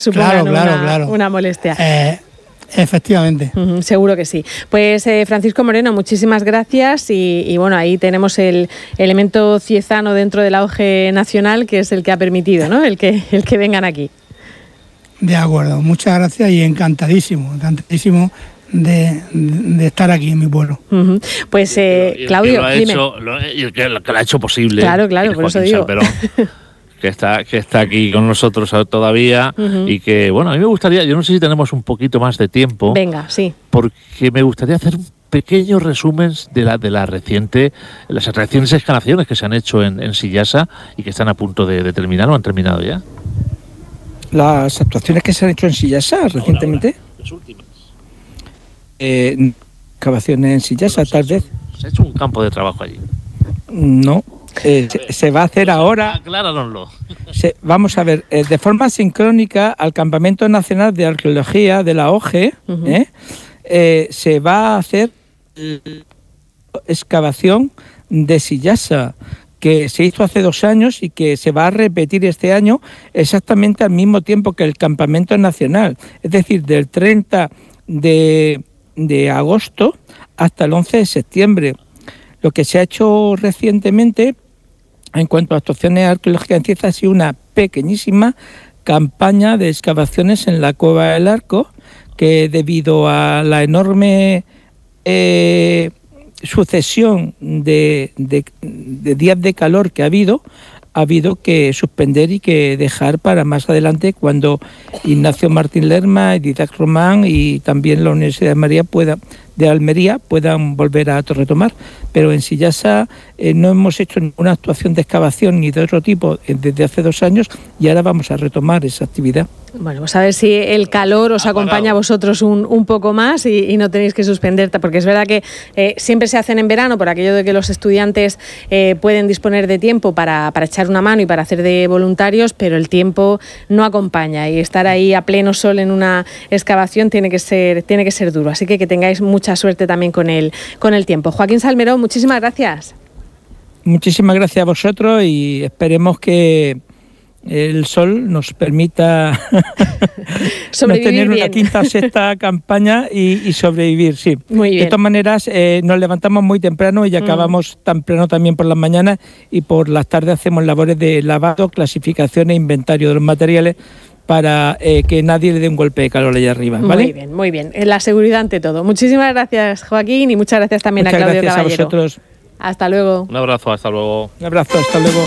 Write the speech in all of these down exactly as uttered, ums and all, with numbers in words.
supongan claro, claro, una, claro. una molestia. Eh, efectivamente. Uh-huh, seguro que sí. Pues eh, Francisco Moreno, muchísimas gracias y, y bueno, ahí tenemos el elemento ciezano dentro del auge nacional, que es el que ha permitido, ¿no? El que, el que vengan aquí. De acuerdo, muchas gracias y encantadísimo, encantadísimo de, de estar aquí en mi pueblo. Uh-huh. Pues eh, y el, Claudio, que lo ha dime. hecho, lo, y el que, el que lo ha hecho posible. Claro, claro, por eso digo. Salmerón, que está que está aquí con nosotros todavía uh-huh. y que, bueno, a mí me gustaría, yo no sé si tenemos un poquito más de tiempo. Venga, sí. Porque me gustaría hacer un pequeño resumen de la de la reciente, las recientes excavaciones que se han hecho en, en Sillasa y que están a punto de, de terminar o han terminado ya. Las actuaciones que se han hecho en Sillasa recientemente. Ahora, ahora, las últimas. Eh, excavaciones en Sillasa, tal vez. Se ha hecho un campo de trabajo allí. No. Eh, se, se va a hacer ahora. Acláranoslo. Se, vamos a ver, eh, de forma sincrónica al Campamento Nacional de Arqueología de la O G E, uh-huh. eh, eh, se va a hacer la excavación de Sillasa, que se hizo hace dos años y que se va a repetir este año exactamente al mismo tiempo que el Campamento Nacional, es decir, del treinta de agosto hasta el once de septiembre. Lo que se ha hecho recientemente en cuanto a actuaciones arqueológicas en Cieza ha sido una pequeñísima campaña de excavaciones en la Cueva del Arco, que debido a la enorme eh, sucesión de, de, de días de calor que ha habido, ha habido que suspender y que dejar para más adelante, cuando Ignacio Martín Lerma, Didac Román y también la Universidad de María pueda, de Almería puedan volver a retomar. Pero en Sillasa eh, no hemos hecho ninguna actuación de excavación ni de otro tipo desde hace dos años y ahora vamos a retomar esa actividad. Bueno, pues a ver si el calor os acompaña a vosotros un, un poco más y, y no tenéis que suspender, porque es verdad que eh, siempre se hacen en verano por aquello de que los estudiantes eh, pueden disponer de tiempo para, para echar una mano y para hacer de voluntarios, pero el tiempo no acompaña y estar ahí a pleno sol en una excavación tiene que ser, tiene que ser duro. Así que que tengáis mucha suerte también con el, con el tiempo. Joaquín Salmerón, muchísimas gracias. Muchísimas gracias a vosotros y esperemos que el sol nos permita no tener una bien. quinta o sexta campaña y, y sobrevivir, sí. Muy bien. De todas maneras, eh, nos levantamos muy temprano y acabamos mm. temprano también por las mañanas y por las tardes hacemos labores de lavado, clasificación e inventario de los materiales para eh, que nadie le dé un golpe de calor allá arriba, ¿vale? Muy bien, muy bien. La seguridad ante todo. Muchísimas gracias, Joaquín, y muchas gracias también muchas a Claudio gracias Caballero. A vosotros. Hasta luego. Un abrazo, hasta luego. Un abrazo, hasta luego.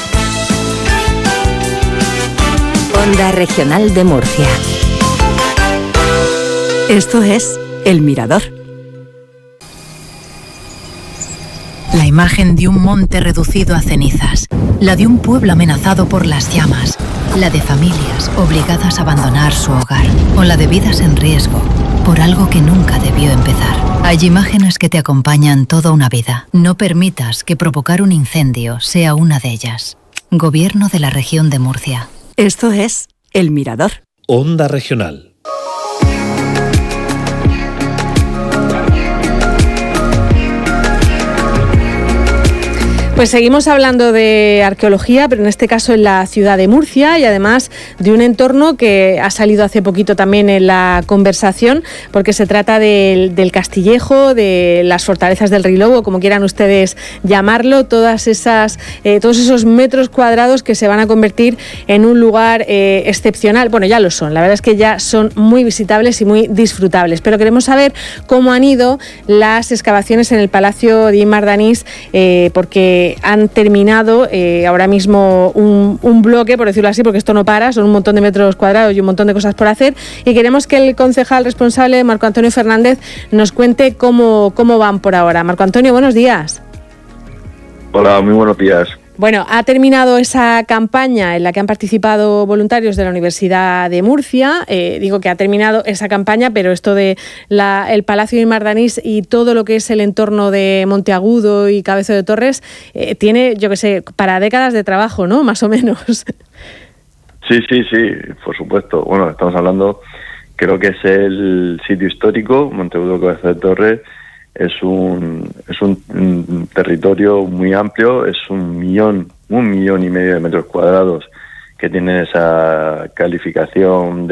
Onda Regional de Murcia. Esto es El Mirador. La imagen de un monte reducido a cenizas, la de un pueblo amenazado por las llamas, la de familias obligadas a abandonar su hogar, o la de vidas en riesgo por algo que nunca debió empezar. Hay imágenes que te acompañan toda una vida. No permitas que provocar un incendio sea una de ellas. Gobierno de la Región de Murcia. Esto es El Mirador. Onda Regional. Pues seguimos hablando de arqueología, pero en este caso en la ciudad de Murcia y además de un entorno que ha salido hace poquito también en la conversación, porque se trata del, del Castillejo, de las fortalezas del Rilou, o como quieran ustedes llamarlo, todas esas, eh, todos esos metros cuadrados que se van a convertir en un lugar eh, excepcional. Bueno, ya lo son, la verdad es que ya son muy visitables y muy disfrutables, pero queremos saber cómo han ido las excavaciones en el Palacio de Imardaniz, eh, porque han terminado eh, ahora mismo un, un bloque, por decirlo así, porque esto no para, son un montón de metros cuadrados y un montón de cosas por hacer, y queremos que el concejal responsable, Marco Antonio Fernández, nos cuente cómo, cómo van por ahora. Marco Antonio, buenos días. Hola, muy buenos días. Bueno, ha terminado esa campaña en la que han participado voluntarios de la Universidad de Murcia. Eh, digo que ha terminado esa campaña, pero esto de la, el Palacio de Imardaniz y todo lo que es el entorno de Monteagudo y Cabezo de Torres eh, tiene, yo qué sé, para décadas de trabajo, ¿no? Más o menos. Sí, sí, sí, por supuesto. Bueno, estamos hablando, creo que es el sitio histórico, Monteagudo, Cabezo de Torres. Es un es un, un territorio muy amplio, es un millón, un millón y medio de metros cuadrados que tienen esa calificación de